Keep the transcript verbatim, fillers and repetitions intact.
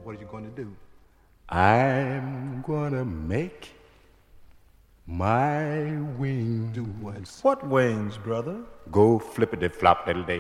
What are you going to do? I'm gonna make my wings. Do what? What wings, brother? Go flippity flop little day.